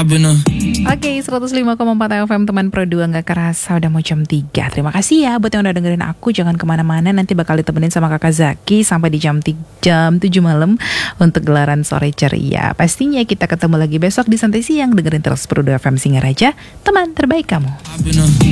Oke, 105,4 FM teman Pro 2 gak kerasa udah mau jam 3. Terima kasih ya buat yang udah dengerin aku. Jangan kemana-mana, nanti bakal ditemenin sama kakak Zaki sampai di jam 7 malam untuk gelaran sore ceria. Pastinya kita ketemu lagi besok di Santai Siang. Dengerin terus Pro 2 FM Singaraja, teman terbaik kamu.